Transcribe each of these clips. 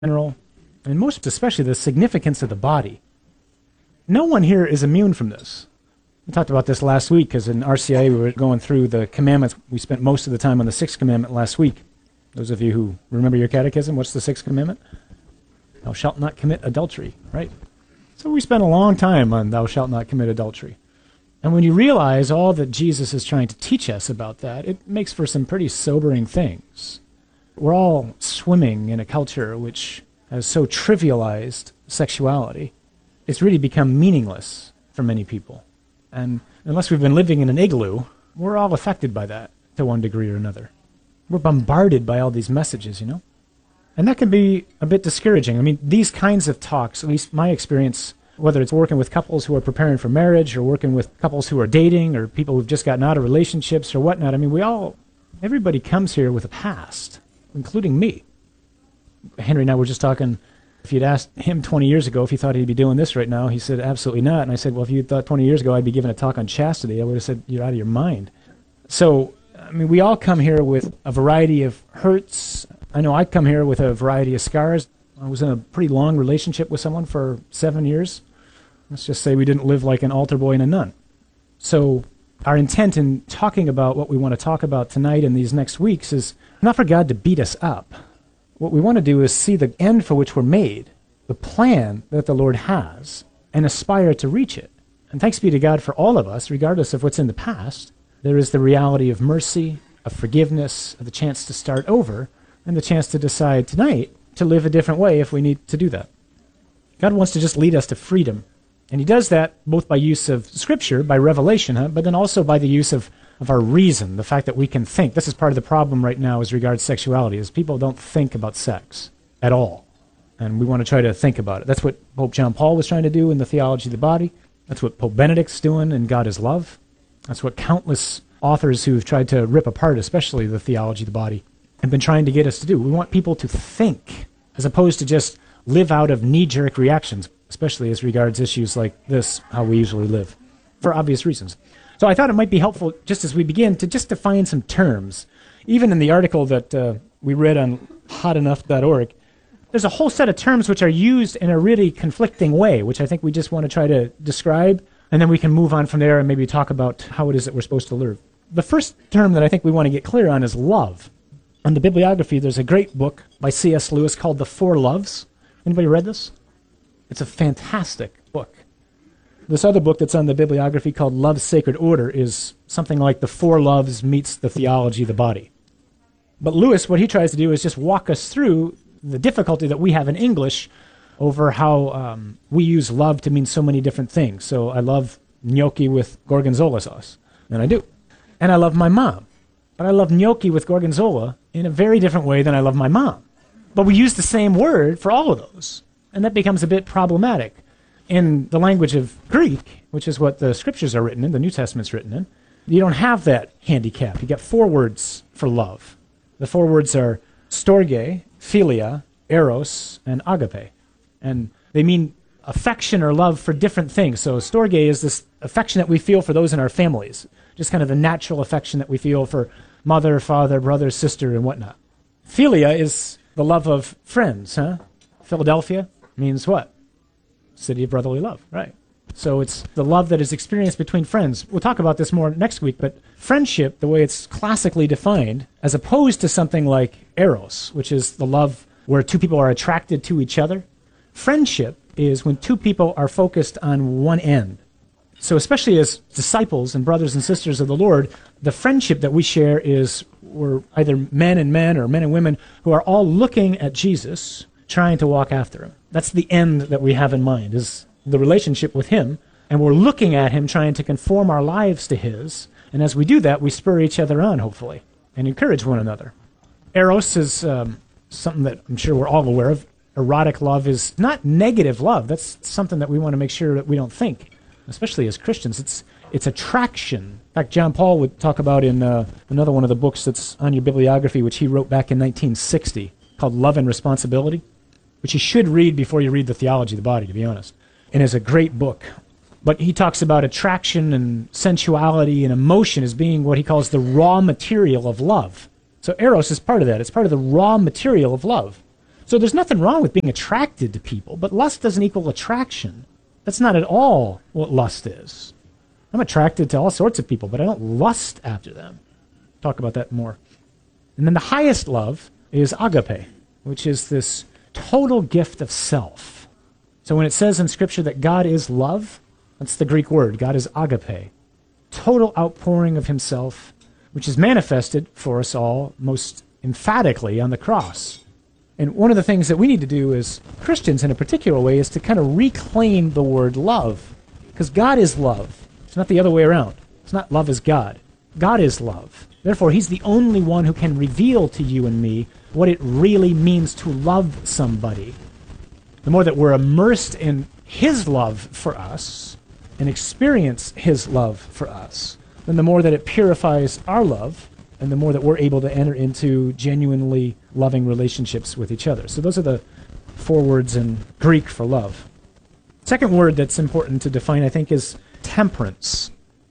general, and most especially the significance of the body. No one here is immune from this. We talked about this last week because in RCIA we were going through the commandments. We spent most of the time on the sixth commandment last week. Those of you who remember your catechism, what's the sixth commandment? Thou shalt not commit adultery, right? So we spent a long time on thou shalt not commit adultery. And when you realize all that Jesus is trying to teach us about that, it makes for some pretty sobering things. We're all swimming in a culture which has so trivialized sexuality. It's really become meaningless for many people. And unless we've been living in an igloo, we're all affected by that to one degree or another. We're bombarded by all these messages, you know? And that can be a bit discouraging. I mean, these kinds of talks, at least my experience, whether it's working with couples who are preparing for marriage or working with couples who are dating or people who've just gotten out of relationships or whatnot, I mean, everybody comes here with a past, including me. Henry and I were just talking. If you'd asked him 20 years ago if he thought he'd be doing this right now, he said, absolutely not. And I said, well, if you thought 20 years ago I'd be giving a talk on chastity, I would have said, you're out of your mind. So, I mean, we all come here with a variety of hurts. I know I come here with a variety of scars. I was in a pretty long relationship with someone for 7 years. Let's just say we didn't live like an altar boy and a nun. So our intent in talking about what we want to talk about tonight and these next weeks is not for God to beat us up. What we want to do is see the end for which we're made, the plan that the Lord has, and aspire to reach it. And thanks be to God for all of us, regardless of what's in the past. There is the reality of mercy, of forgiveness, of the chance to start over, and the chance to decide tonight to live a different way if we need to do that. God wants to just lead us to freedom. And he does that both by use of Scripture, by revelation, but then also by the use of our reason, the fact that we can think. This is part of the problem right now as regards sexuality, is people don't think about sex at all. And we want to try to think about it. That's what Pope John Paul was trying to do in the Theology of the Body. That's what Pope Benedict's doing in God is Love. That's what countless authors who've tried to rip apart, especially the Theology of the Body, have been trying to get us to do. We want people to think, as opposed to just live out of knee-jerk reactions, especially as regards issues like this, how we usually live, for obvious reasons. So I thought it might be helpful, just as we begin, to just define some terms. Even in the article that we read on hotenough.org, there's a whole set of terms which are used in a really conflicting way, which I think we just want to try to describe, and then we can move on from there and maybe talk about how it is that we're supposed to live. The first term that I think we want to get clear on is love. On the bibliography, there's a great book by C.S. Lewis called The Four Loves. Anybody read this? It's a fantastic book. This other book that's on the bibliography called Love's Sacred Order is something like The Four Loves meets the Theology of the Body. But Lewis, what he tries to do is just walk us through the difficulty that we have in English over how we use love to mean so many different things. So I love gnocchi with gorgonzola sauce, and I do. And I love my mom. But I love gnocchi with gorgonzola in a very different way than I love my mom. But we use the same word for all of those, and that becomes a bit problematic. In the language of Greek, which is what the Scriptures are written in, the New Testament's written in, you don't have that handicap. You get 4 words for love. The 4 words are storge, philia, eros, and agape. And they mean affection or love for different things. So storge is this affection that we feel for those in our families, just kind of the natural affection that we feel for mother, father, brother, sister, and whatnot. Philia is the love of friends, Philadelphia means what? City of brotherly love, right? So it's the love that is experienced between friends. We'll talk about this more next week, but friendship, the way it's classically defined, as opposed to something like eros, which is the love where 2 people are attracted to each other. Friendship is when 2 people are focused on one end. So especially as disciples and brothers and sisters of the Lord, the friendship that we share is we're either men and men or men and women who are all looking at Jesus, trying to walk after him. That's the end that we have in mind, is the relationship with him, and we're looking at him, trying to conform our lives to his, and as we do that, we spur each other on, hopefully, and encourage one another. Eros is something that I'm sure we're all aware of. Erotic love is not negative love. That's something that we want to make sure that we don't think, especially as Christians. It's attraction. In fact, John Paul would talk about in another one of the books that's on your bibliography, which he wrote back in 1960, called Love and Responsibility, which you should read before you read the Theology of the Body, to be honest. And it's a great book. But he talks about attraction and sensuality and emotion as being what he calls the raw material of love. So eros is part of that. It's part of the raw material of love. So there's nothing wrong with being attracted to people, but lust doesn't equal attraction. That's not at all what lust is. I'm attracted to all sorts of people, but I don't lust after them. Talk about that more. And then the highest love is agape, which is this total gift of self. So when it says in Scripture that God is love, that's the Greek word. God is agape. Total outpouring of himself, which is manifested for us all most emphatically on the cross. And one of the things that we need to do as Christians in a particular way is to kind of reclaim the word love. Because God is love. It's not the other way around. It's not love is God. God is love. Therefore, he's the only one who can reveal to you and me what it really means to love somebody. The more that we're immersed in his love for us and experience his love for us, then the more that it purifies our love and the more that we're able to enter into genuinely loving relationships with each other. So those are the 4 words in Greek for love. Second word that's important to define, I think, is temperance.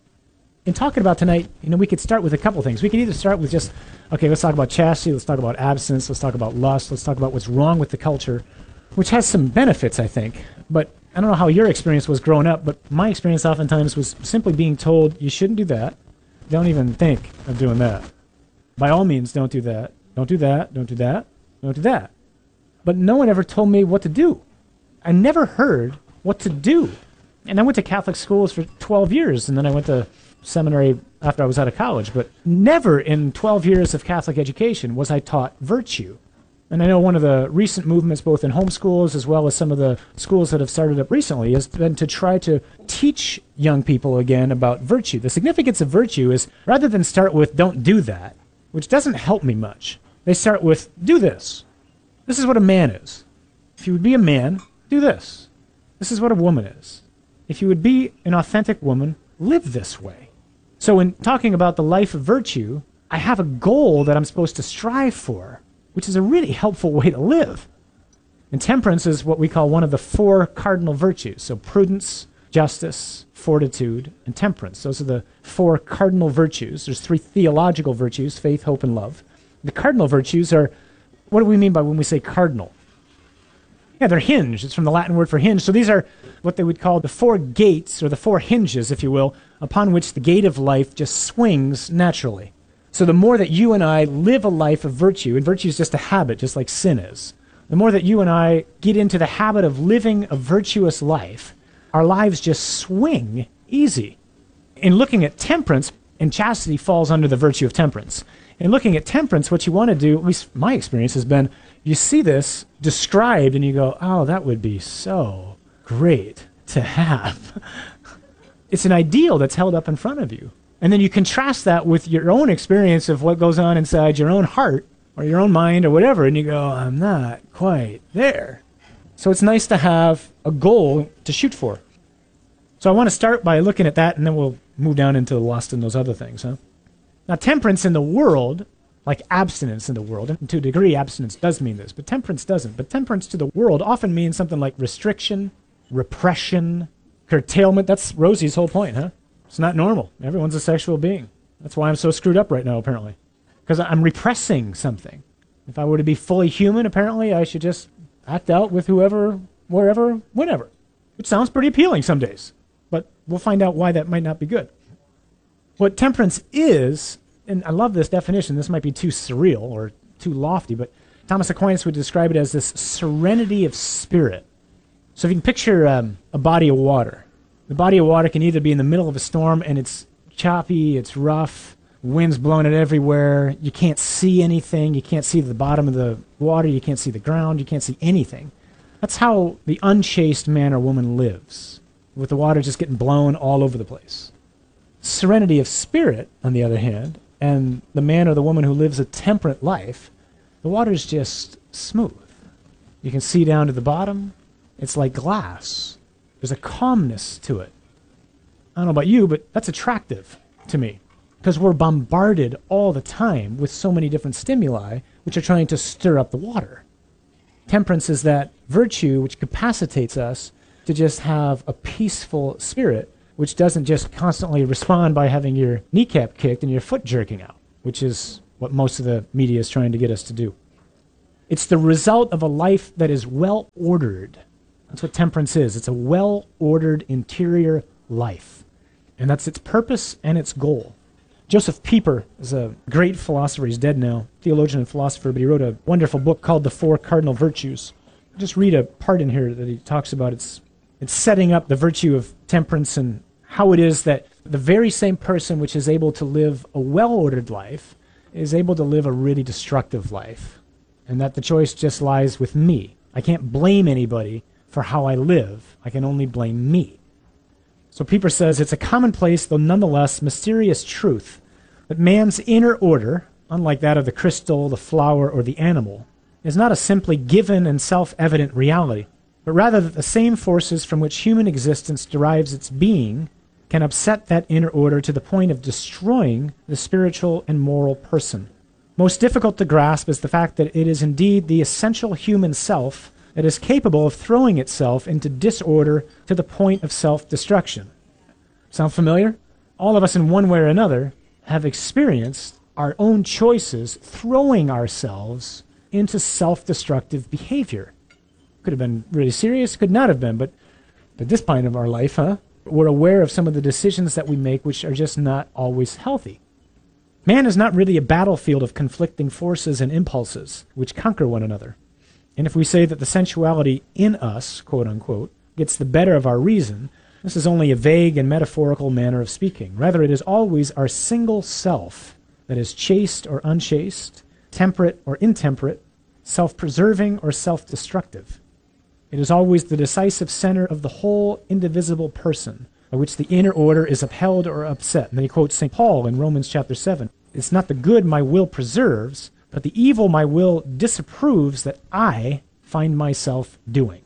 In talking about tonight, we could start with a couple things. We could either start with just, okay, let's talk about chastity, let's talk about abstinence, let's talk about lust, let's talk about what's wrong with the culture, which has some benefits, I think. But I don't know how your experience was growing up, but my experience oftentimes was simply being told, you shouldn't do that. Don't even think of doing that. By all means, don't do that. Don't do that. Don't do that. Don't do that. But no one ever told me what to do. I never heard what to do. And I went to Catholic schools for 12 years, and then I went to seminary after I was out of college. But never in 12 years of Catholic education was I taught virtue. And I know one of the recent movements, both in homeschools as well as some of the schools that have started up recently, has been to try to teach young people again about virtue. The significance of virtue is, rather than start with, don't do that, which doesn't help me much, they start with, do this. This is what a man is. If you would be a man, do this. This is what a woman is. If you would be an authentic woman, live this way. So in talking about the life of virtue, I have a goal that I'm supposed to strive for, which is a really helpful way to live. And temperance is what we call one of the 4 cardinal virtues. So prudence, justice, fortitude, and temperance. Those are the 4 cardinal virtues. There's 3 theological virtues, faith, hope, and love. The cardinal virtues are, what do we mean by when we say cardinal? Yeah, they're hinged. It's from the Latin word for hinge. So these are what they would call the 4 gates, or the 4 hinges, if you will, upon which the gate of life just swings naturally. So the more that you and I live a life of virtue, and virtue is just a habit, just like sin is, the more that you and I get into the habit of living a virtuous life, our lives just swing easy. In looking at temperance, and chastity falls under the virtue of temperance. In looking at temperance, what you want to do, at least my experience has been, you see this described and you go, oh, that would be so great to have. It's an ideal that's held up in front of you. And then you contrast that with your own experience of what goes on inside your own heart or your own mind or whatever, and you go, I'm not quite there. So it's nice to have a goal to shoot for. So I want to start by looking at that, and then we'll move down into lust and those other things. Now, temperance in the world, like abstinence in the world, and to a degree abstinence does mean this, but temperance doesn't. But temperance to the world often means something like restriction, repression, curtailment. That's Rosie's whole point, huh? It's not normal. Everyone's a sexual being. That's why I'm so screwed up right now, apparently. Because I'm repressing something. If I were to be fully human, apparently I should just act out with whoever, wherever, whenever. Which sounds pretty appealing some days. But we'll find out why that might not be good. What temperance is, and I love this definition, this might be too surreal or too lofty, but Thomas Aquinas would describe it as this serenity of spirit. So if you can picture a body of water, the body of water can either be in the middle of a storm and it's choppy, it's rough, wind's blowing it everywhere, you can't see anything, you can't see the bottom of the water, you can't see the ground, you can't see anything. That's how the unchaste man or woman lives, with the water just getting blown all over the place. Serenity of spirit, on the other hand, and the man or the woman who lives a temperate life, the water's just smooth. You can see down to the bottom. It's like glass. There's a calmness to it. I don't know about you, but that's attractive to me because we're bombarded all the time with so many different stimuli which are trying to stir up the water. Temperance is that virtue which capacitates us to just have a peaceful spirit which doesn't just constantly respond by having your kneecap kicked and your foot jerking out, which is what most of the media is trying to get us to do. It's the result of a life that is well-ordered. That's what temperance is. It's a well-ordered interior life. And that's its purpose and its goal. Joseph Pieper is a great philosopher. He's dead now, theologian and philosopher, but he wrote a wonderful book called The Four Cardinal Virtues. Just read a part in here that he talks about. It's setting up the virtue of temperance and how it is that the very same person which is able to live a well-ordered life is able to live a really destructive life, and that the choice just lies with me. I can't blame anybody for how I live. I can only blame me. So Pieper says it's a commonplace, though nonetheless mysterious truth, that man's inner order, unlike that of the crystal, the flower, or the animal, is not a simply given and self-evident reality, but rather that the same forces from which human existence derives its being can upset that inner order to the point of destroying the spiritual and moral person. Most difficult to grasp is the fact that it is indeed the essential human self that is capable of throwing itself into disorder to the point of self-destruction. Sound familiar? All of us in one way or another have experienced our own choices throwing ourselves into self-destructive behavior. Could have been really serious, could not have been, but at this point of our life, we're aware of some of the decisions that we make which are just not always healthy. Man is not really a battlefield of conflicting forces and impulses which conquer one another. And if we say that the sensuality in us, quote unquote, gets the better of our reason, this is only a vague and metaphorical manner of speaking. Rather, it is always our single self that is chaste or unchaste, temperate or intemperate, self-preserving or self-destructive. It is always the decisive center of the whole indivisible person, by which the inner order is upheld or upset. And then he quotes St. Paul in Romans chapter 7. It's not the good my will preserves, but the evil my will disapproves that I find myself doing.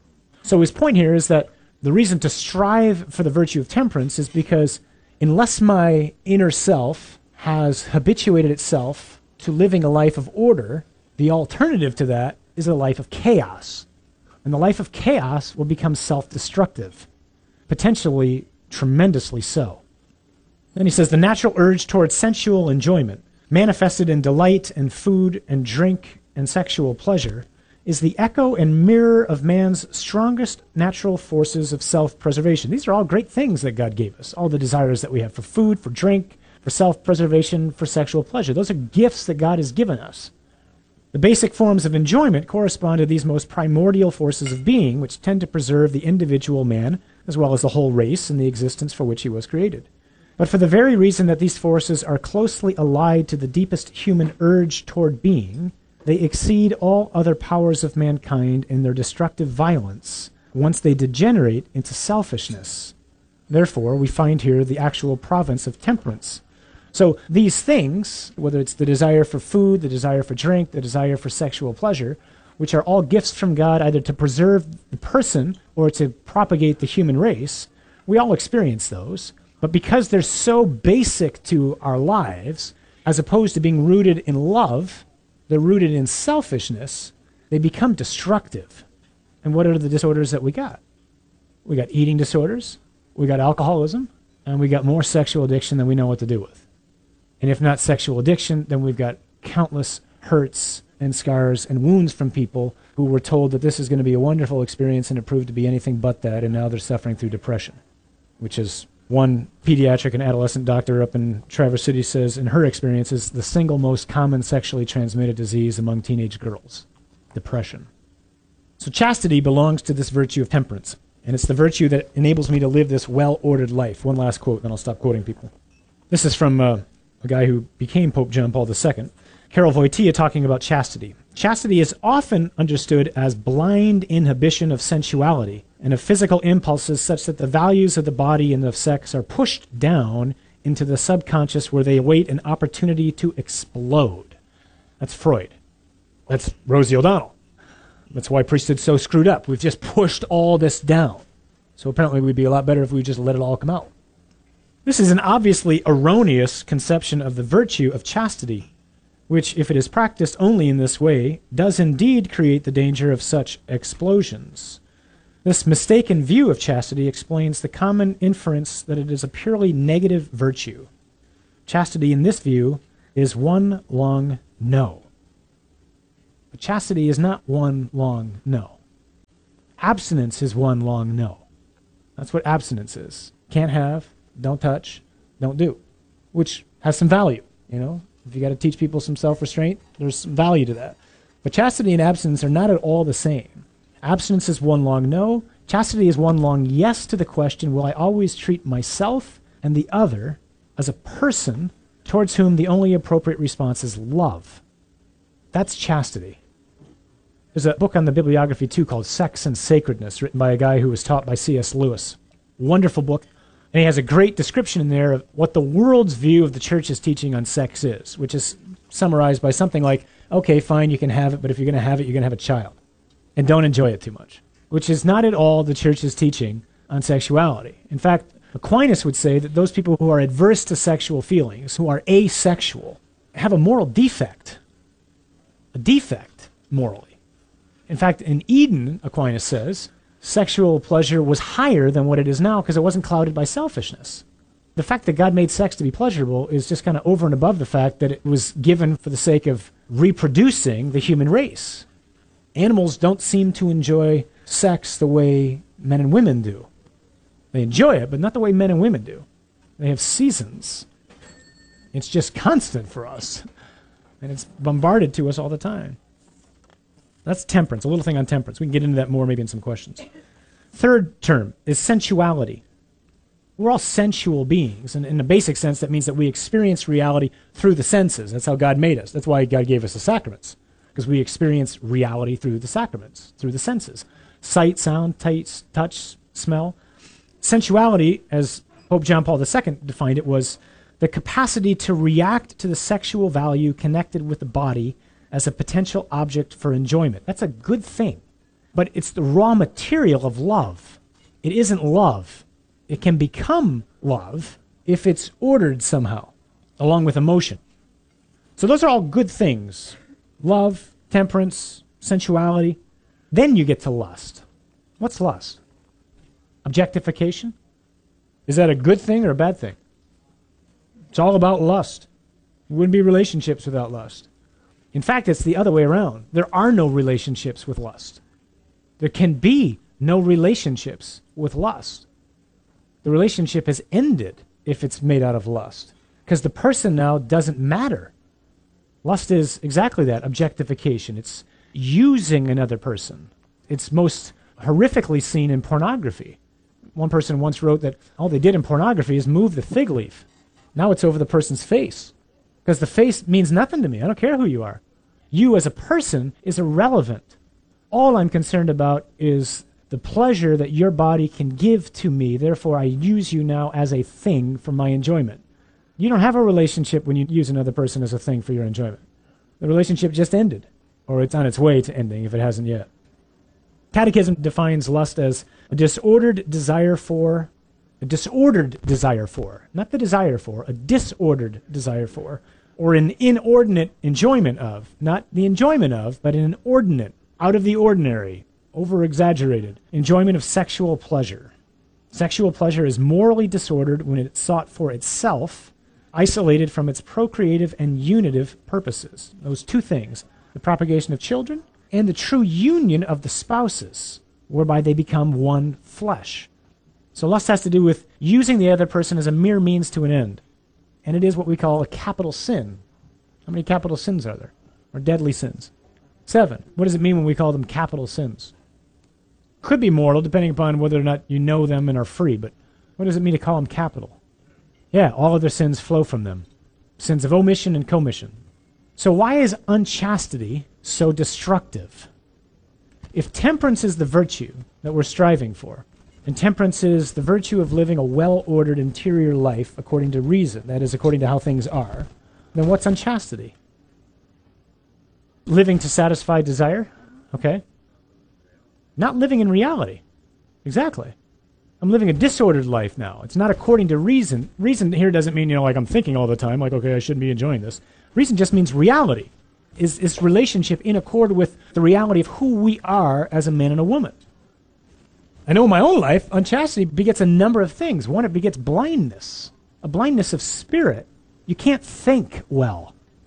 So his point here is that the reason to strive for the virtue of temperance is because unless my inner self has habituated itself to living a life of order, the alternative to that is a life of chaos. And the life of chaos will become self-destructive, potentially tremendously so. Then he says the natural urge towards sensual enjoyment, manifested in delight and food and drink and sexual pleasure, is the echo and mirror of man's strongest natural forces of self-preservation. These are all great things that God gave us, all the desires that we have for food, for drink, for self-preservation, for sexual pleasure. Those are gifts that God has given us. The basic forms of enjoyment correspond to these most primordial forces of being, which tend to preserve the individual man, as well as the whole race and the existence for which he was created. But for the very reason that these forces are closely allied to the deepest human urge toward being, they exceed all other powers of mankind in their destructive violence once they degenerate into selfishness. Therefore, we find here the actual province of temperance. So these things, whether it's the desire for food, the desire for drink, the desire for sexual pleasure, which are all gifts from God either to preserve the person or to propagate the human race, we all experience those. But because they're so basic to our lives, as opposed to being rooted in love, they're rooted in selfishness, they become destructive. And what are the disorders that we got? We got eating disorders, we got alcoholism, and we got more sexual addiction than we know what to do with. And if not sexual addiction, then we've got countless hurts and scars and wounds from people who were told that this is going to be a wonderful experience, and it proved to be anything but that, and now they're suffering through depression, which is one pediatric and adolescent doctor up in Traverse City says in her experience is the single most common sexually transmitted disease among teenage girls, depression. So chastity belongs to this virtue of temperance, and it's the virtue that enables me to live this well-ordered life. One last quote, then I'll stop quoting people. This is from a guy who became Pope John Paul II, Karol Wojtyła, talking about chastity. Chastity is often understood as blind inhibition of sensuality and of physical impulses such that the values of the body and of sex are pushed down into the subconscious where they await an opportunity to explode. That's Freud. That's Rosie O'Donnell. That's why priesthood's so screwed up. We've just pushed all this down. So apparently we'd be a lot better if we just let it all come out. This is an obviously erroneous conception of the virtue of chastity, which, if it is practiced only in this way, does indeed create the danger of such explosions. This mistaken view of chastity explains the common inference that it is a purely negative virtue. Chastity in this view is one long no. But chastity is not one long no. Abstinence is one long no. That's what abstinence is. Can't have, don't touch, don't do, which has some value, you know. If you got to teach people some self-restraint, there's some value to that. But chastity and abstinence are not at all the same. Abstinence is one long no. Chastity is one long yes to the question, will I always treat myself and the other as a person towards whom the only appropriate response is love? That's chastity. There's a book on the bibliography, too, called Sex and Sacredness, written by a guy who was taught by C.S. Lewis. Wonderful book. And he has a great description in there of what the world's view of the church's teaching on sex is, which is summarized by something like, okay, fine, you can have it, but if you're going to have it, you're going to have a child. And don't enjoy it too much, which is not at all the church's teaching on sexuality. In fact, Aquinas would say that those people who are adverse to sexual feelings, who are asexual, have a moral defect. A defect, morally. In fact, in Eden, Aquinas says, sexual pleasure was higher than what it is now because it wasn't clouded by selfishness. The fact that God made sex to be pleasurable is just kind of over and above the fact that it was given for the sake of reproducing the human race. Animals don't seem to enjoy sex the way men and women do. They enjoy it, but not the way men and women do. They have seasons. It's just constant for us. And it's bombarded to us all the time. That's temperance, a little thing on temperance. We can get into that more maybe in some questions. Third term is sensuality. We're all sensual beings, and in a basic sense, that means that we experience reality through the senses. That's how God made us. That's why God gave us the sacraments, because we experience reality through the sacraments, through the senses. Sight, sound, taste, touch, smell. Sensuality, as Pope John Paul II defined it, was the capacity to react to the sexual value connected with the body as a potential object for enjoyment. That's a good thing, but it's the raw material of love. It isn't love. It can become love if it's ordered somehow, along with emotion. So those are all good things. Love, temperance, sensuality. Then you get to lust. What's lust? Objectification? Is that a good thing or a bad thing? It's all about lust. There wouldn't be relationships without lust. In fact, it's the other way around. There are no relationships with lust. There can be no relationships with lust. The relationship has ended if it's made out of lust, because the person now doesn't matter. Lust is exactly that, objectification. It's using another person. It's most horrifically seen in pornography. One person once wrote that all they did in pornography is move the fig leaf. Now it's over the person's face, because the face means nothing to me. I don't care who you are. You as a person is irrelevant. All I'm concerned about is the pleasure that your body can give to me. Therefore, I use you now as a thing for my enjoyment. You don't have a relationship when you use another person as a thing for your enjoyment. The relationship just ended, or it's on its way to ending if it hasn't yet. Catechism defines lust as a disordered desire for, not the desire for, a disordered desire for, or an inordinate enjoyment of, not the enjoyment of, but an inordinate, out of the ordinary, over-exaggerated enjoyment of sexual pleasure. Sexual pleasure is morally disordered when it's sought for itself, isolated from its procreative and unitive purposes. Those two things, the propagation of children and the true union of the spouses, whereby they become one flesh. So lust has to do with using the other person as a mere means to an end. And it is what we call a capital sin. How many capital sins are there? Or deadly sins? 7. What does it mean when we call them capital sins? Could be mortal, depending upon whether or not you know them and are free, but what does it mean to call them capital? Yeah, all other sins flow from them. Sins of omission and commission. So why is unchastity so destructive? If temperance is the virtue that we're striving for, and temperance is the virtue of living a well-ordered interior life according to reason, that is, according to how things are, then what's unchastity? Living to satisfy desire? Okay. Not living in reality. Exactly. I'm living a disordered life now. It's not according to reason. Reason here doesn't mean, like I'm thinking all the time, like, okay, I shouldn't be enjoying this. Reason just means reality. Is relationship in accord with the reality of who we are as a man and a woman? I know in my own life, unchastity begets a number of things. One, it begets blindness, a blindness of spirit. You can't think well.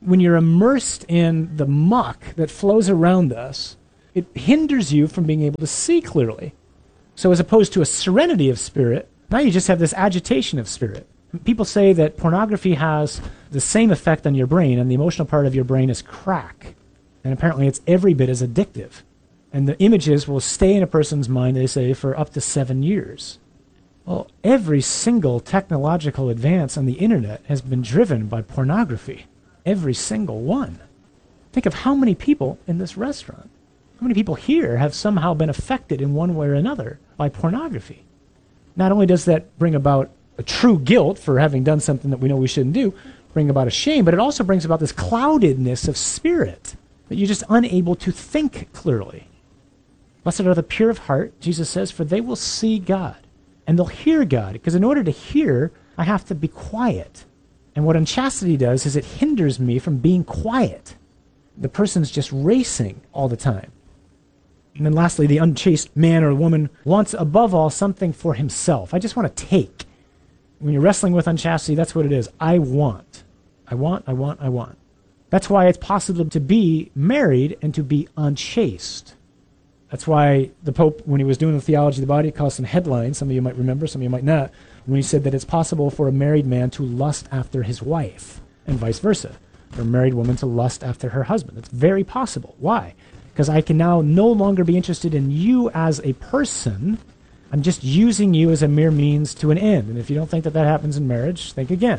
when you're immersed in the muck that flows around us, it hinders you from being able to see clearly. So as opposed to a serenity of spirit, now you just have this agitation of spirit. People say that pornography has the same effect on your brain, and the emotional part of your brain is crack. And apparently it's every bit as addictive. And the images will stay in a person's mind, they say, for up to 7 years. Well, every single technological advance on the internet has been driven by pornography. Every single one. Think of how many people in this restaurant, how many people here have somehow been affected in one way or another by pornography. Not only does that bring about a true guilt for having done something that we know we shouldn't do, bring about a shame, but it also brings about this cloudedness of spirit, that you're just unable to think clearly. Blessed are the pure of heart, Jesus says, for they will see God, and they'll hear God. Because in order to hear, I have to be quiet. And what unchastity does is it hinders me from being quiet. The person's just racing all the time. And then lastly, the unchaste man or woman wants above all something for himself. I just want to take. When you're wrestling with unchastity, that's what it is. I want. I want, I want, I want. That's why it's possible to be married and to be unchaste. That's why the Pope, when he was doing the theology of the body, it caused some headlines. Some of you might remember, some of you might not, when he said that it's possible for a married man to lust after his wife, and vice versa. For a married woman to lust after her husband. It's very possible. Why? Because I can now no longer be interested in you as a person. I'm just using you as a mere means to an end. And if you don't think that that happens in marriage, think again.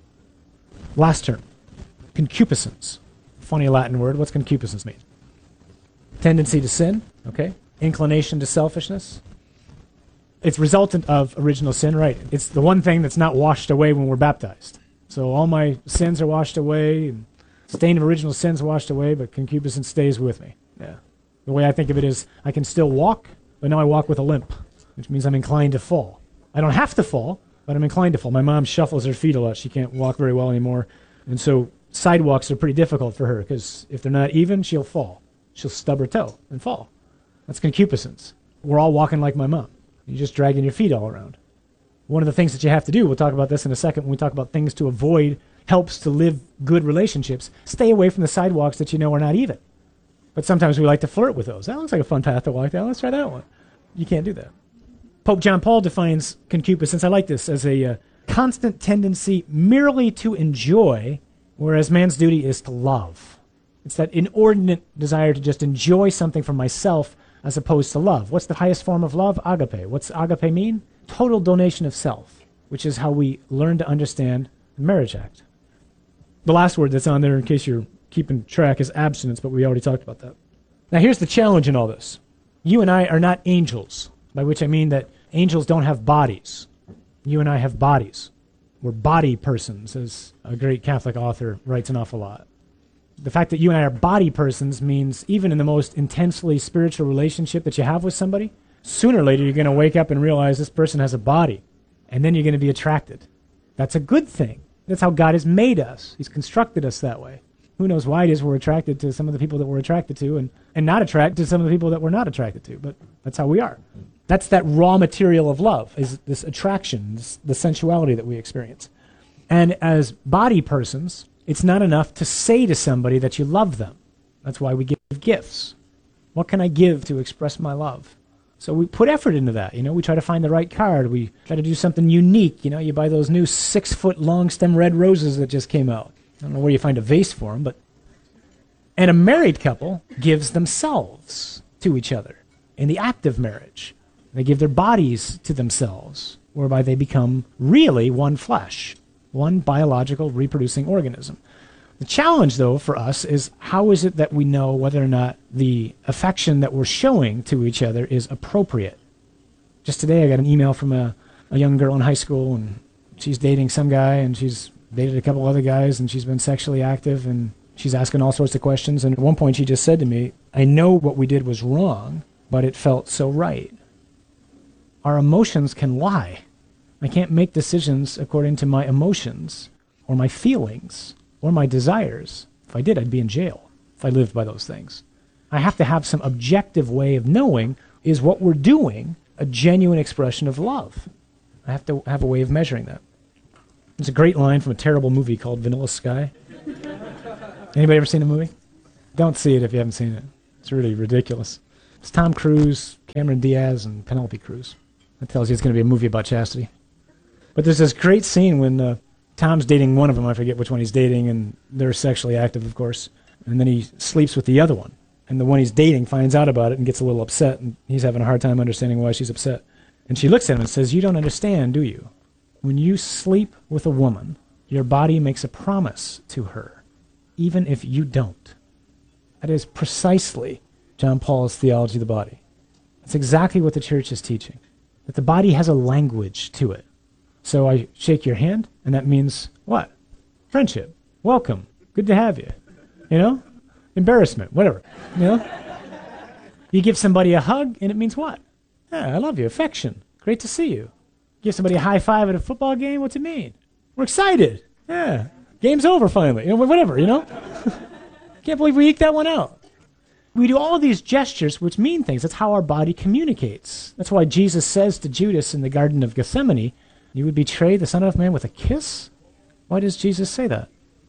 Last term. Concupiscence. Funny Latin word. What's concupiscence mean? Tendency to sin. Okay. Inclination to selfishness. It's resultant of original sin, right? It's the one thing that's not washed away when we're baptized. So all my sins are washed away, and stain of original sin's washed away, but concupiscence stays with me. Yeah. The way I think of it is I can still walk, but now I walk with a limp, which means I'm inclined to fall. I don't have to fall, but I'm inclined to fall. My mom shuffles her feet a lot. She can't walk very well anymore. And so sidewalks are pretty difficult for her because if they're not even, she'll fall. She'll stub her toe and fall. That's concupiscence. We're all walking like my mom. You're just dragging your feet all around. One of the things that you have to do, we'll talk about this in a second when we talk about things to avoid, helps to live good relationships. Stay away from the sidewalks that you know are not even. But sometimes we like to flirt with those. That looks like a fun path to walk down. Let's try that one. You can't do that. Pope John Paul defines concupiscence, I like this, as a constant tendency merely to enjoy, whereas man's duty is to love. It's that inordinate desire to just enjoy something for myself as opposed to love. What's the highest form of love? Agape. What's agape mean? Total donation of self, which is how we learn to understand the marriage act. The last word that's on there, in case you're keeping track, is abstinence, but we already talked about that. Now here's the challenge in all this. You and I are not angels, by which I mean that angels don't have bodies. You and I have bodies. We're body persons, as a great Catholic author writes an awful lot. The fact that you and I are body persons means even in the most intensely spiritual relationship that you have with somebody, sooner or later you're going to wake up and realize this person has a body, and then you're going to be attracted. That's a good thing. That's how God has made us. He's constructed us that way. Who knows why it is we're attracted to some of the people that we're attracted to and not attracted to some of the people that we're not attracted to, but that's how we are. That's that raw material of love, is this attraction, the sensuality that we experience. And as body persons, it's not enough to say to somebody that you love them. That's why we give gifts. What can I give to express my love? So we put effort into that. We try to find the right card. We try to do something unique. You buy those new 6-foot long stem red roses that just came out. I don't know where you find a vase for them, but... And a married couple gives themselves to each other in the act of marriage. They give their bodies to themselves, whereby they become really one flesh, one biological reproducing organism. The challenge, though, for us is how is it that we know whether or not the affection that we're showing to each other is appropriate? Just today I got an email from a young girl in high school, and she's dating some guy, and she's dated a couple other guys, and she's been sexually active, and she's asking all sorts of questions. And at one point she just said to me, I know what we did was wrong, but it felt so right. Our emotions can lie. I can't make decisions according to my emotions or my feelings or my desires. If I did, I'd be in jail if I lived by those things. I have to have some objective way of knowing, is what we're doing a genuine expression of love? I have to have a way of measuring that. There's a great line from a terrible movie called Vanilla Sky. Anybody ever seen the movie? Don't see it if you haven't seen it. It's really ridiculous. It's Tom Cruise, Cameron Diaz, and Penelope Cruz. That tells you it's going to be a movie about chastity. But there's this great scene when Tom's dating one of them. I forget which one he's dating, and they're sexually active, of course. And then he sleeps with the other one. And the one he's dating finds out about it and gets a little upset, and he's having a hard time understanding why she's upset. And she looks at him and says, "You don't understand, do you? When you sleep with a woman, your body makes a promise to her, even if you don't." That is precisely John Paul's theology of the body. That's exactly what the church is teaching, that the body has a language to it. So I shake your hand, and that means what? Friendship. Welcome. Good to have you. You know? Embarrassment. Whatever. You know? You give somebody a hug, and it means what? Yeah, I love you. Affection. Great to see you. Give somebody a high five at a football game, what's it mean? We're excited. Yeah. Game's over finally. You know, whatever, you know? Can't believe we eked that one out. We do all of these gestures which mean things. That's how our body communicates. That's why Jesus says to Judas in the Garden of Gethsemane, "You would betray the Son of Man with a kiss?" Why does Jesus say that?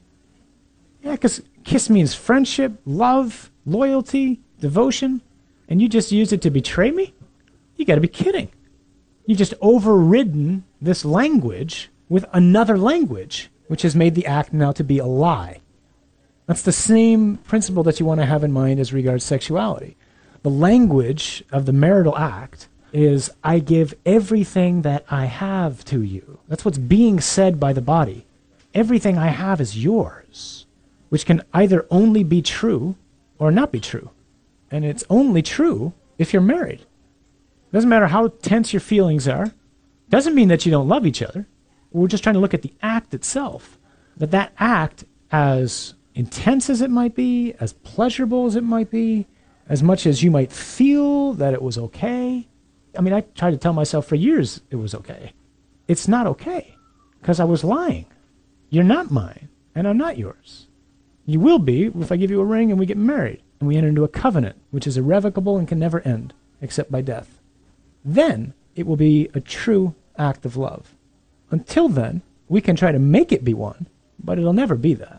Yeah, because kiss means friendship, love, loyalty, devotion, and you just used it to betray me? You got to be kidding. You've just overridden this language with another language, which has made the act now to be a lie. That's the same principle that you want to have in mind as regards sexuality. The language of the marital act is, I give everything that I have to you. That's what's being said by the body. Everything I have is yours, which can either only be true or not be true. And it's only true if you're married. Doesn't matter how tense your feelings are. Doesn't mean that you don't love each other. We're just trying to look at the act itself. That act, as intense as it might be, as pleasurable as it might be, as much as you might feel that it was okay. I mean, I tried to tell myself for years it was okay. It's not okay, because I was lying. You're not mine, and I'm not yours. You will be if I give you a ring and we get married, and we enter into a covenant, which is irrevocable and can never end, except by death. Then it will be a true act of love. Until then, we can try to make it be one, but it'll never be that.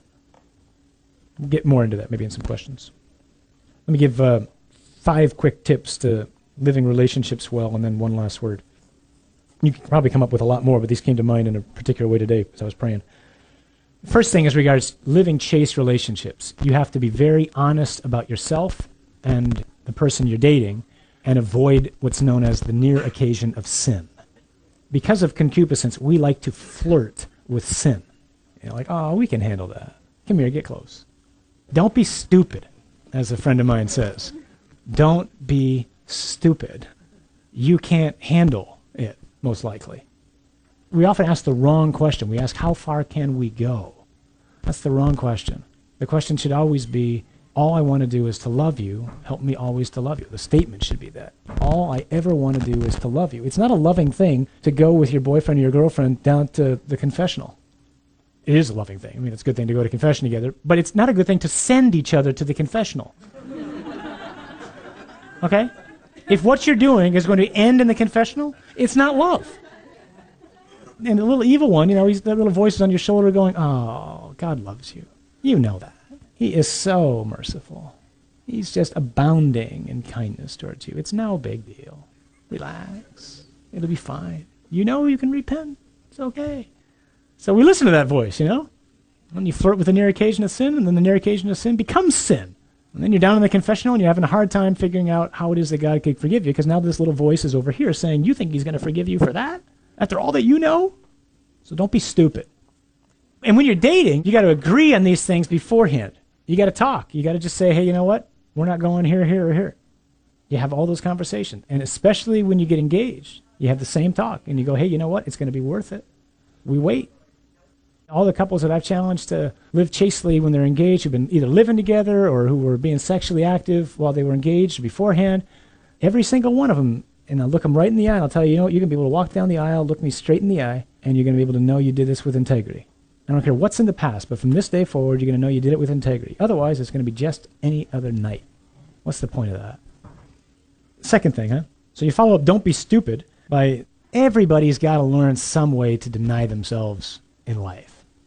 We'll get more into that maybe in some questions. Let me give 5 quick tips to living relationships well, and then one last word. You could probably come up with a lot more, but these came to mind in a particular way today as I was praying. First thing is regards living chaste relationships. You have to be very honest about yourself and the person you're dating, and avoid what's known as the near occasion of sin. Because of concupiscence, we like to flirt with sin. You know, like, oh, we can handle that. Come here, get close. Don't be stupid, as a friend of mine says. Don't be stupid. You can't handle it, most likely. We often ask the wrong question. We ask, how far can we go? That's the wrong question. The question should always be, all I want to do is to love you. Help me always to love you. The statement should be that. All I ever want to do is to love you. It's not a loving thing to go with your boyfriend or your girlfriend down to the confessional. It is a loving thing. I mean, it's a good thing to go to confession together, but it's not a good thing to send each other to the confessional. Okay? If what you're doing is going to end in the confessional, it's not love. And the little evil one, you know, that little voice is on your shoulder going, oh, God loves you. You know that. He is so merciful. He's just abounding in kindness towards you. It's no big deal. Relax. It'll be fine. You know you can repent. It's okay. So we listen to that voice, you know? When you flirt with the near occasion of sin, and then the near occasion of sin becomes sin. And then you're down in the confessional, and you're having a hard time figuring out how it is that God could forgive you, because now this little voice is over here saying, you think he's going to forgive you for that? After all that you know? So don't be stupid. And when you're dating, you got to agree on these things beforehand. You got to talk. You got to just say, hey, you know what? We're not going here, here, or here. You have all those conversations. And especially when you get engaged, you have the same talk. And you go, hey, you know what? It's going to be worth it. We wait. All the couples that I've challenged to live chastely when they're engaged, who've been either living together or who were being sexually active while they were engaged beforehand, every single one of them, and I'll look them right in the eye, and I'll tell you, you know what? You're going to be able to walk down the aisle, look me straight in the eye, and you're going to be able to know you did this with integrity. I don't care what's in the past, but from this day forward, you're going to know you did it with integrity. Otherwise, it's going to be just any other night. What's the point of that? Second thing, huh? So you follow up, don't be stupid, by everybody's got to learn some way to deny themselves in life.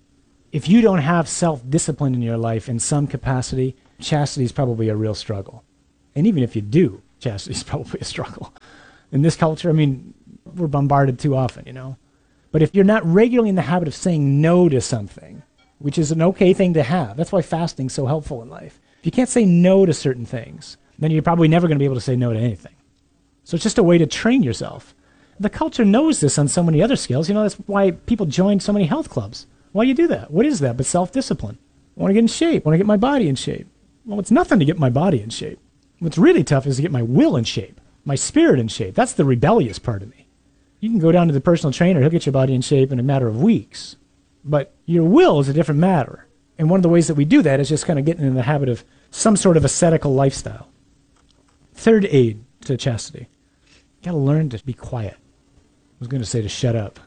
if you don't have self-discipline in your life in some capacity, chastity is probably a real struggle. And even if you do, chastity is probably a struggle. In this culture, I mean, we're bombarded too often, you know. But if you're not regularly in the habit of saying no to something, which is an okay thing to have, that's why fasting's so helpful in life. If you can't say no to certain things, then you're probably never going to be able to say no to anything. So it's just a way to train yourself. The culture knows this on so many other scales. You know, that's why people join so many health clubs. Why do you do that? What is that but self-discipline? I want to get in shape. I want to get my body in shape. Well, it's nothing to get my body in shape. What's really tough is to get my will in shape, my spirit in shape. That's the rebellious part of me. You can go down to the personal trainer. He'll get your body in shape in a matter of weeks. But your will is a different matter. And one of the ways that we do that is just kind of getting in the habit of some sort of ascetical lifestyle. Third aid to chastity. You got to learn to be quiet. I was going to say to shut up.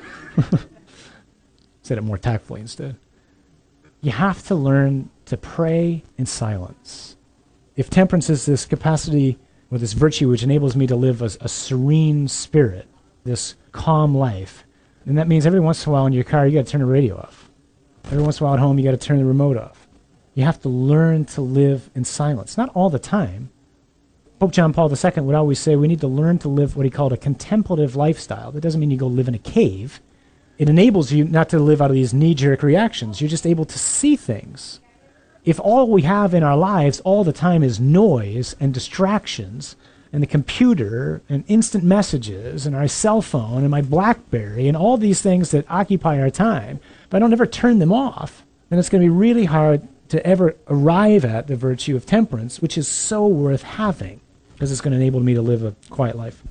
Said it more tactfully instead. You have to learn to pray in silence. If temperance is this capacity or this virtue which enables me to live a serene spirit, this calm life, then that means every once in a while in your car you got to turn the radio off. Every once in a while at home you got to turn the remote off. You have to learn to live in silence. Not all the time. Pope John Paul II would always say we need to learn to live what he called a contemplative lifestyle. That doesn't mean you go live in a cave. It enables you not to live out of these knee-jerk reactions. You're just able to see things. If all we have in our lives all the time is noise and distractions and the computer and instant messages and our cell phone and my BlackBerry and all these things that occupy our time, if I don't ever turn them off, then it's going to be really hard to ever arrive at the virtue of temperance, which is so worth having because it's going to enable me to live a quiet life.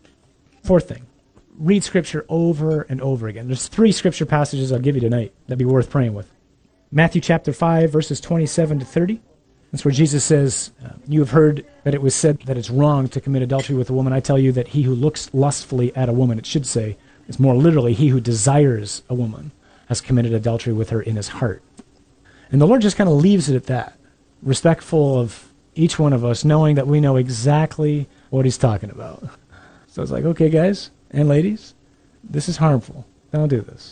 Fourth thing, read Scripture over and over again. There's 3 Scripture passages I'll give you tonight that'd be worth praying with. Matthew chapter 5, verses 27 to 30. That's where Jesus says, you have heard that it was said that it's wrong to commit adultery with a woman. I tell you that he who looks lustfully at a woman, it should say, it's more literally, he who desires a woman has committed adultery with her in his heart. And the Lord just kind of leaves it at that, respectful of each one of us, knowing that we know exactly what he's talking about. So it's like, okay, guys and ladies, this is harmful. Don't do this.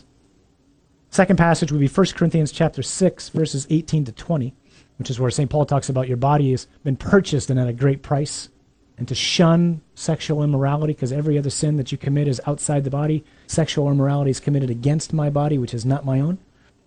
Second passage would be 1 Corinthians chapter 6, verses 18 to 20, which is where St. Paul talks about your body has been purchased and at a great price, and to shun sexual immorality, because every other sin that you commit is outside the body. Sexual immorality is committed against my body, which is not my own.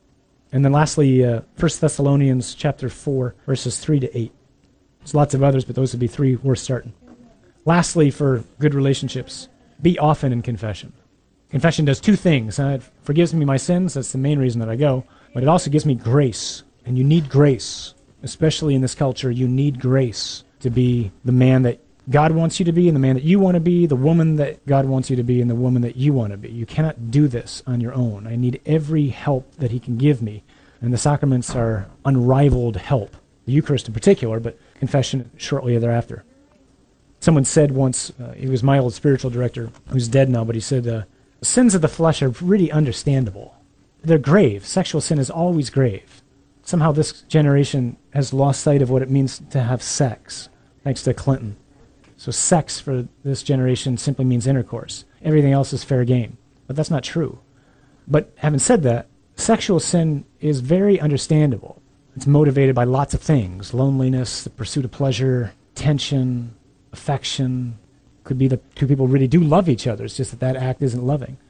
And then lastly, 1 Thessalonians chapter 4, verses 3 to 8. There's lots of others, but those would be 3 worth starting. Lastly, for good relationships, be often in confession. Confession does 2 things. It forgives me my sins. That's the main reason that I go. But it also gives me grace. And you need grace. Especially in this culture, you need grace to be the man that God wants you to be and the man that you want to be, the woman that God wants you to be and the woman that you want to be. You cannot do this on your own. I need every help that he can give me. And the sacraments are unrivaled help. The Eucharist in particular, but confession shortly thereafter. Someone said once, he was my old spiritual director, who's dead now, but he said, sins of the flesh are really understandable. They're grave. Sexual sin is always grave. Somehow this generation has lost sight of what it means to have sex, thanks to Clinton. So sex for this generation simply means intercourse. Everything else is fair game. But that's not true. But having said that, sexual sin is very understandable. It's motivated by lots of things. Loneliness, the pursuit of pleasure, tension, affection. Could be that 2 people really do love each other. It's just that that act isn't loving.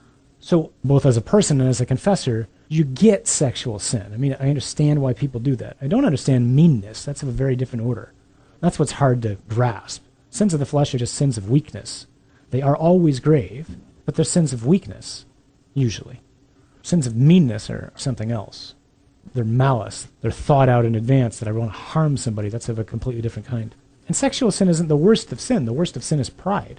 So both as a person and as a confessor, you get sexual sin. I mean, I understand why people do that. I don't understand meanness. That's of a very different order. That's what's hard to grasp. Sins of the flesh are just sins of weakness. They are always grave, but they're sins of weakness, usually. Sins of meanness are something else. They're malice. They're thought out in advance that I want to harm somebody. That's of a completely different kind. And sexual sin isn't the worst of sin. The worst of sin is pride.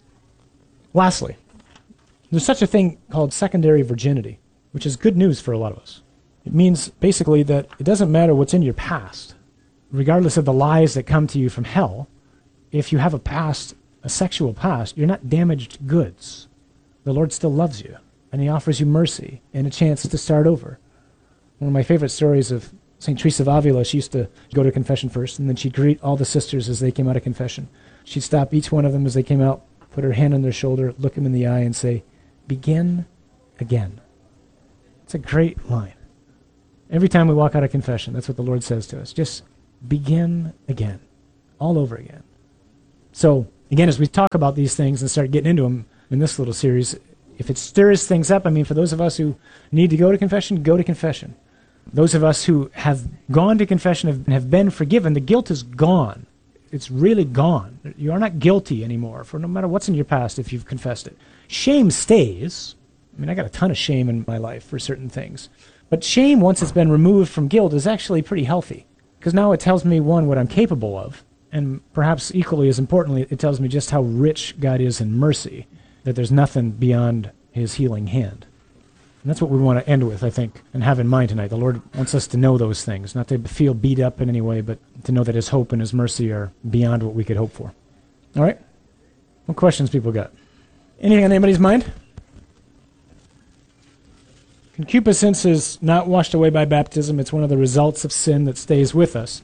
Lastly, there's such a thing called secondary virginity, which is good news for a lot of us. It means basically that it doesn't matter what's in your past, regardless of the lies that come to you from hell. If you have a past, a sexual past, you're not damaged goods. The Lord still loves you, and he offers you mercy and a chance to start over. One of my favorite stories of St. Teresa of Avila, she used to go to confession first, and then she'd greet all the sisters as they came out of confession. She'd stop each one of them as they came out, put her hand on their shoulder, look them in the eye, and say, "Begin again." It's a great line. Every time we walk out of confession, that's what the Lord says to us. Just begin again, all over again. So, again, as we talk about these things and start getting into them in this little series, if it stirs things up, I mean, for those of us who need to go to confession, go to confession. Those of us who have gone to confession and have been forgiven, the guilt is gone. It's really gone. You are not guilty anymore for no matter what's in your past if you've confessed it. Shame stays. I mean, I got a ton of shame in my life for certain things. But shame, once it's been removed from guilt, is actually pretty healthy. Because now it tells me, one, what I'm capable of, and perhaps equally as importantly, it tells me just how rich God is in mercy, that there's nothing beyond his healing hand. And that's what we want to end with, I think, and have in mind tonight. The Lord wants us to know those things, not to feel beat up in any way, but to know that his hope and his mercy are beyond what we could hope for. All right? What questions people got? Anything on anybody's mind? Concupiscence is not washed away by baptism. It's one of the results of sin that stays with us.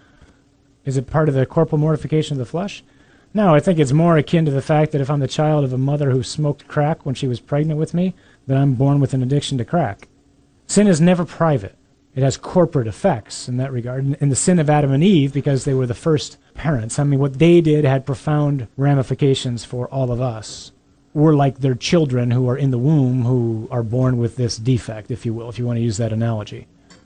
Is it part of the corporal mortification of the flesh? No, I think it's more akin to the fact that if I'm the child of a mother who smoked crack when she was pregnant with me, that I'm born with an addiction to crack. Sin is never private. It has corporate effects in that regard. And the sin of Adam and Eve, because they were the first parents, I mean, what they did had profound ramifications for all of us. We're like their children who are in the womb who are born with this defect, if you will, if you want to use that analogy.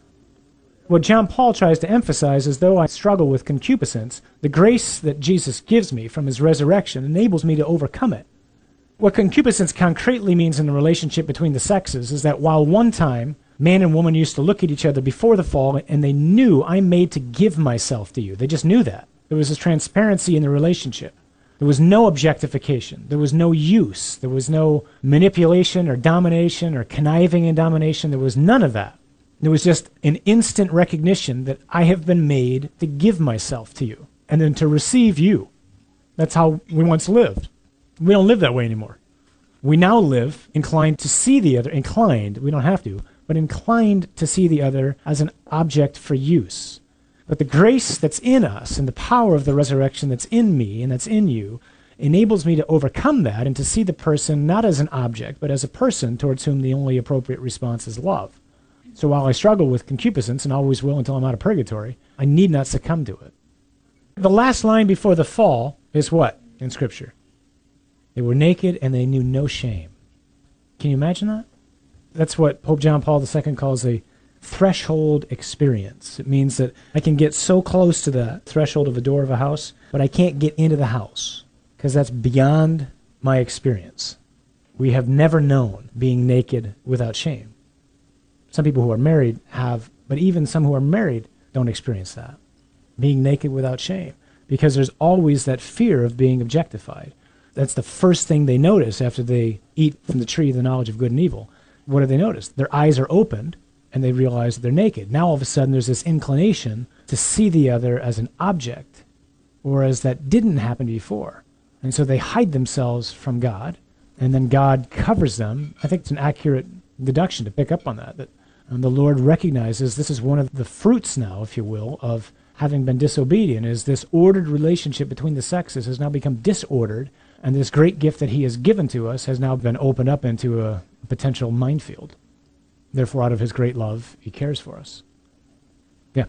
What John Paul tries to emphasize is, though I struggle with concupiscence, the grace that Jesus gives me from his resurrection enables me to overcome it. What concupiscence concretely means in the relationship between the sexes is that while one time man and woman used to look at each other before the fall and they knew, I'm made to give myself to you. They just knew that. There was a transparency in the relationship. There was no objectification. There was no use. There was no manipulation or domination or conniving in domination. There was none of that. There was just an instant recognition that I have been made to give myself to you and then to receive you. That's how we once lived. We don't live that way anymore. We now live inclined to see the other, inclined, we don't have to, but inclined to see the other as an object for use. But the grace that's in us and the power of the resurrection that's in me and that's in you enables me to overcome that and to see the person not as an object, but as a person towards whom the only appropriate response is love. So while I struggle with concupiscence and always will until I'm out of purgatory, I need not succumb to it. The last line before the fall is what in Scripture? They were naked and they knew no shame. Can you imagine that? That's what Pope John Paul II calls a threshold experience. It means that I can get so close to the threshold of a door of a house, but I can't get into the house because that's beyond my experience. We have never known being naked without shame. Some people who are married have, but even some who are married don't experience that, being naked without shame, because there's always that fear of being objectified. That's the first thing they notice after they eat from the tree of the knowledge of good and evil. What do they notice? Their eyes are opened, and they realize that they're naked. Now all of a sudden there's this inclination to see the other as an object, whereas that didn't happen before. And so they hide themselves from God, and then God covers them. I think it's an accurate deduction to pick up on that the Lord recognizes this is one of the fruits now, if you will, of having been disobedient, is this ordered relationship between the sexes has now become disordered, and this great gift that he has given to us has now been opened up into a potential minefield. Therefore, out of his great love, he cares for us. Yeah.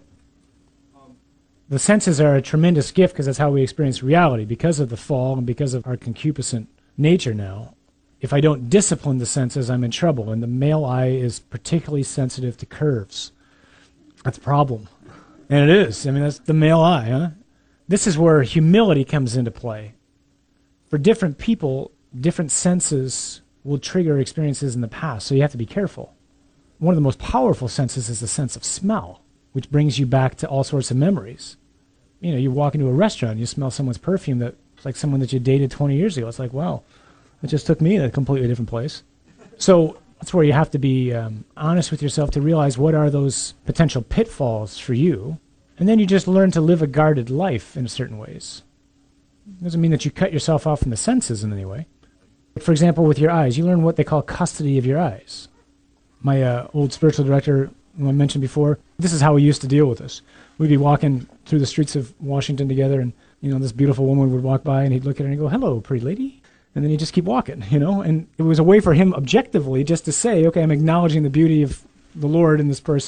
The senses are a tremendous gift because that's how we experience reality. Because of the fall and because of our concupiscent nature now, if I don't discipline the senses, I'm in trouble. And the male eye is particularly sensitive to curves. That's a problem. And it is. I mean, that's the male eye, huh? This is where humility comes into play. For different people, different senses will trigger experiences in the past, so you have to be careful. One of the most powerful senses is the sense of smell, which brings you back to all sorts of memories. You know, you walk into a restaurant, and you smell someone's perfume that's like someone that you dated 20 years ago. It's like, wow, it just took me to a completely different place. So that's where you have to be honest with yourself to realize what are those potential pitfalls for you, and then you just learn to live a guarded life in certain ways. It doesn't mean that you cut yourself off from the senses in any way. For example, with your eyes, you learn what they call custody of your eyes. My old spiritual director, who I mentioned before, this is how we used to deal with this. We'd be walking through the streets of Washington together, and this beautiful woman would walk by, and he'd look at her and go, "Hello, pretty lady." And then he'd just keep walking, And it was a way for him objectively just to say, okay, I'm acknowledging the beauty of the Lord in this person,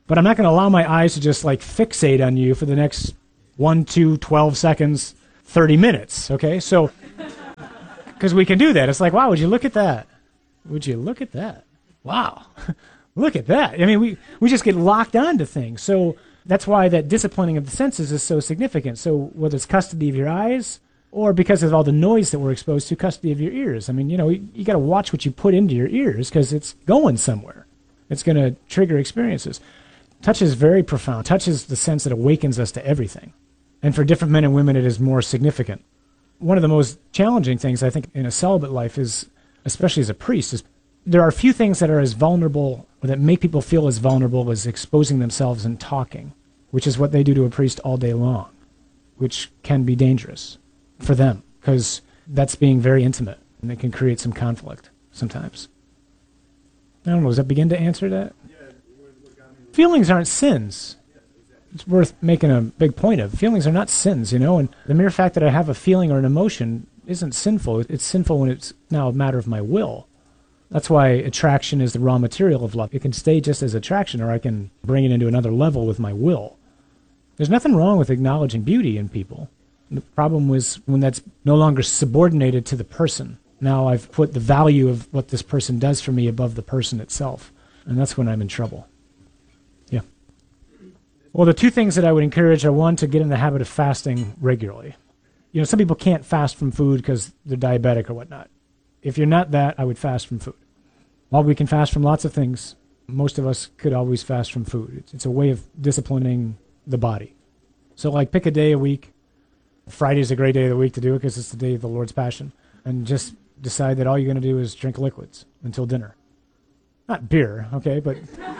But I'm not going to allow my eyes to just like fixate on you for the next 1, 2, 12 seconds, 30 minutes, okay? So, because we can do that. It's like, wow, would you look at that? Would you look at that? Wow, look at that. I mean, we just get locked onto things. So that's why that disciplining of the senses is so significant. So whether it's custody of your eyes or because of all the noise that we're exposed to, custody of your ears. I mean, you got to watch what you put into your ears because it's going somewhere. It's going to trigger experiences. Touch is very profound. Touch is the sense that awakens us to everything. And for different men and women, it is more significant. One of the most challenging things, I think, in a celibate life is, especially as a priest, is there are few things that are as vulnerable or that make people feel as vulnerable as exposing themselves and talking, which is what they do to a priest all day long, which can be dangerous for them because that's being very intimate and it can create some conflict sometimes. I don't know, does that begin to answer that? Feelings aren't sins. It's worth making a big point of. Feelings are not sins, and the mere fact that I have a feeling or an emotion isn't sinful. It's sinful when it's now a matter of my will. That's why attraction is the raw material of love. It can stay just as attraction, or I can bring it into another level with my will. There's nothing wrong with acknowledging beauty in people. The problem was when that's no longer subordinated to the person. Now I've put the value of what this person does for me above the person itself. And that's when I'm in trouble. Yeah. Well, the two things that I would encourage are, one, to get in the habit of fasting regularly. Some people can't fast from food because they're diabetic or whatnot. If you're not that, I would fast from food. While we can fast from lots of things, most of us could always fast from food. It's a way of disciplining the body. So pick a day a week. Friday's a great day of the week to do it because it's the day of the Lord's Passion. And just decide that all you're going to do is drink liquids until dinner. Not beer, okay, but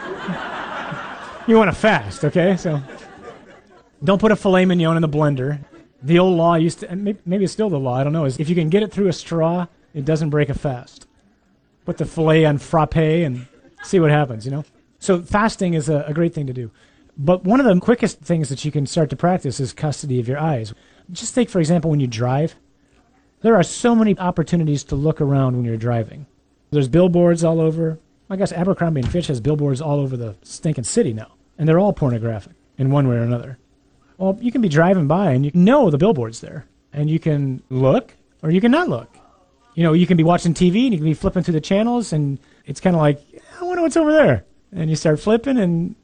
you want to fast, okay? So don't put a filet mignon in the blender. The old law used to, and maybe it's still the law, I don't know, is if you can get it through a straw, it doesn't break a fast. Put the filet on frappe and see what happens, So fasting is a great thing to do. But one of the quickest things that you can start to practice is custody of your eyes. Just take, for example, when you drive. There are so many opportunities to look around when you're driving. There's billboards all over. I guess Abercrombie & Fitch has billboards all over the stinking city now. And they're all pornographic in one way or another. Well, you can be driving by and you know the billboard's there. And you can look or you can not look. You can be watching TV and you can be flipping through the channels and it's kind of like, I wonder what's over there. And you start flipping and,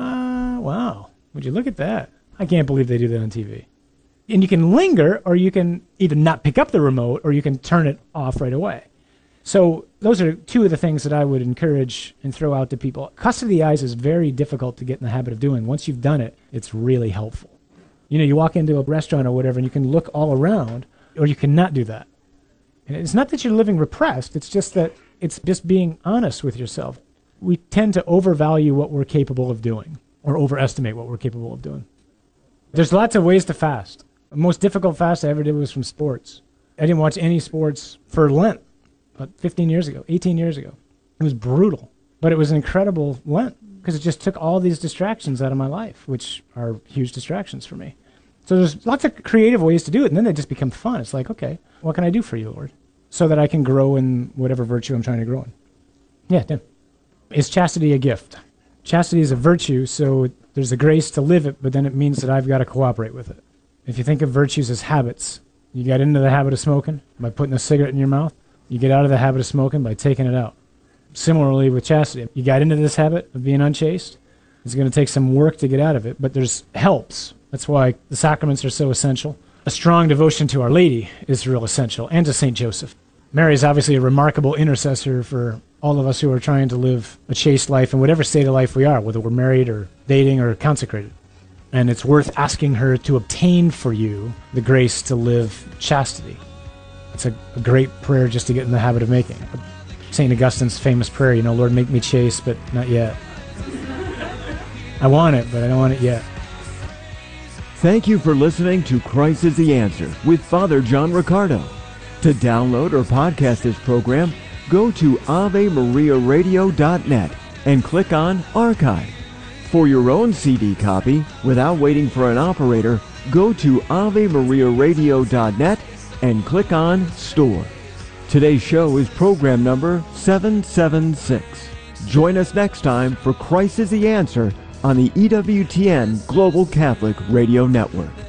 wow, would you look at that? I can't believe they do that on TV. And you can linger, or you can either not pick up the remote, or you can turn it off right away. So those are two of the things that I would encourage and throw out to people. Custody of the eyes is very difficult to get in the habit of doing. Once you've done it, it's really helpful. You walk into a restaurant or whatever, and you can look all around, or you cannot do that. And it's not that you're living repressed. It's just that it's just being honest with yourself. We tend to overvalue what we're capable of doing, or overestimate what we're capable of doing. There's lots of ways to fast. The most difficult fast I ever did was from sports. I didn't watch any sports for Lent, about 15 years ago, 18 years ago. It was brutal, but it was an incredible Lent because it just took all these distractions out of my life, which are huge distractions for me. So there's lots of creative ways to do it, and then they just become fun. It's like, okay, what can I do for you, Lord, so that I can grow in whatever virtue I'm trying to grow in? Yeah, Tim. Is chastity a gift? Chastity is a virtue, so there's a grace to live it, but then it means that I've got to cooperate with it. If you think of virtues as habits, you get into the habit of smoking by putting a cigarette in your mouth. You get out of the habit of smoking by taking it out. Similarly with chastity, you got into this habit of being unchaste. It's going to take some work to get out of it, but there's helps. That's why the sacraments are so essential. A strong devotion to Our Lady is real essential, and to St. Joseph. Mary is obviously a remarkable intercessor for all of us who are trying to live a chaste life in whatever state of life we are, whether we're married or dating or consecrated. And it's worth asking her to obtain for you the grace to live chastity. It's a great prayer just to get in the habit of making. St. Augustine's famous prayer, Lord, make me chaste, but not yet. I want it, but I don't want it yet. Thank you for listening to Christ is the Answer with Father John Riccardo. To download or podcast this program, go to AveMariaRadio.net and click on Archive. For your own CD copy, without waiting for an operator, go to AveMariaRadio.net and click on Store. Today's show is program number 776. Join us next time for Christ is the Answer on the EWTN Global Catholic Radio Network.